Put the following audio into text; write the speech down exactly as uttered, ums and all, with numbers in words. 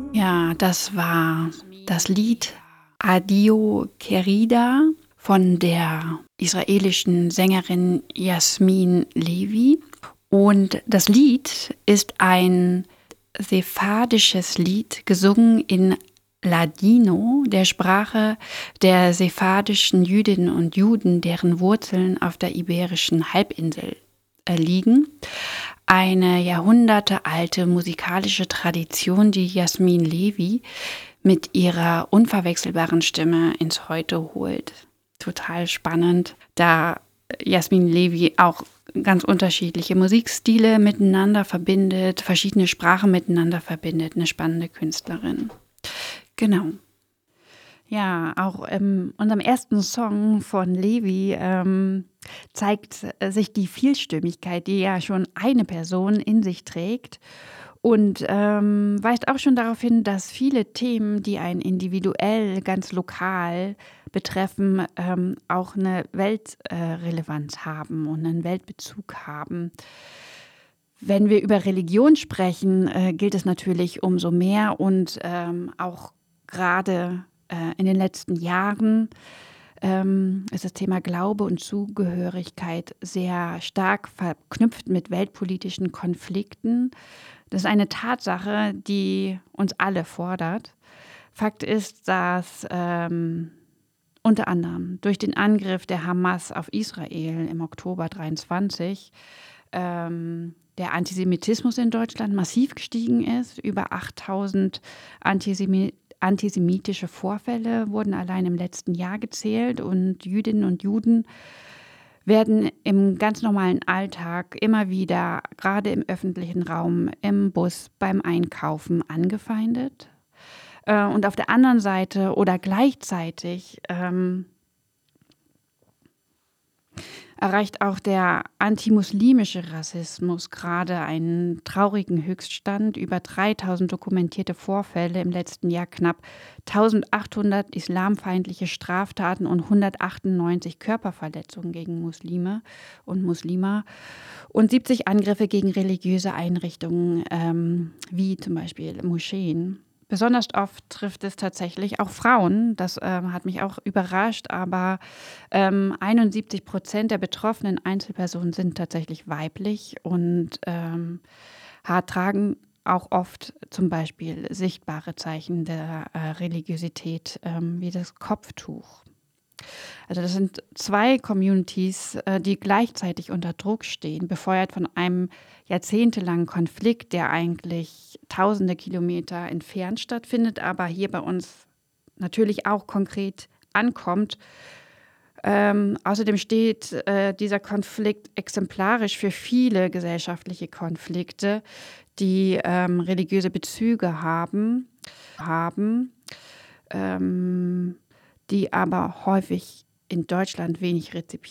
Ja, das war das Lied „Addio Querida“ von der israelischen Sängerin Jasmin Levi. Und das Lied ist ein sephardisches Lied, gesungen in Ladino, der Sprache der sephardischen Jüdinnen und Juden, deren Wurzeln auf der Iberischen Halbinsel äh, liegen. Eine jahrhundertealte musikalische Tradition, die Jasmin Levi mit ihrer unverwechselbaren Stimme ins Heute holt. Total spannend, da Jasmin Levi auch ganz unterschiedliche Musikstile miteinander verbindet, verschiedene Sprachen miteinander verbindet. Eine spannende Künstlerin. Genau. Ja, auch in unserem ersten Song von Levi ähm, zeigt äh, sich die Vielstimmigkeit, die ja schon eine Person in sich trägt und ähm, weist auch schon darauf hin, dass viele Themen, die einen individuell, ganz lokal betreffen, ähm, auch eine Weltrelevanz äh, haben und einen Weltbezug haben. Wenn wir über Religion sprechen, äh, gilt es natürlich umso mehr und ähm, auch gerade äh, in den letzten Jahren ähm, ist das Thema Glaube und Zugehörigkeit sehr stark verknüpft mit weltpolitischen Konflikten. Das ist eine Tatsache, die uns alle fordert. Fakt ist, dass ähm, unter anderem durch den Angriff der Hamas auf Israel im Oktober dreiundzwanzig ähm, der Antisemitismus in Deutschland massiv gestiegen ist. Über achttausend Antisemi- antisemitische Vorfälle wurden allein im letzten Jahr gezählt und Jüdinnen und Juden werden im ganz normalen Alltag immer wieder, gerade im öffentlichen Raum, im Bus, beim Einkaufen angefeindet. Äh, und auf der anderen Seite oder gleichzeitig ähm, erreicht auch der antimuslimische Rassismus gerade einen traurigen Höchststand. Über dreitausend dokumentierte Vorfälle im letzten Jahr, knapp eintausendachthundert islamfeindliche Straftaten und hundertachtundneunzig Körperverletzungen gegen Muslime und Muslima und siebzig Angriffe gegen religiöse Einrichtungen, ähm, wie zum Beispiel Moscheen. Besonders oft trifft es tatsächlich auch Frauen. Das ähm, hat mich auch überrascht, aber ähm, einundsiebzig Prozent der betroffenen Einzelpersonen sind tatsächlich weiblich und ähm, tragen auch oft zum Beispiel sichtbare Zeichen der äh, Religiosität, ähm, wie das Kopftuch. Also das sind zwei Communities, äh, die gleichzeitig unter Druck stehen, befeuert von einem jahrzehntelangen Konflikt, der eigentlich tausende Kilometer entfernt stattfindet, aber hier bei uns natürlich auch konkret ankommt. Ähm, außerdem steht äh, dieser Konflikt exemplarisch für viele gesellschaftliche Konflikte, die ähm, religiöse Bezüge haben, haben ähm, die aber häufig in Deutschland wenig rezipiert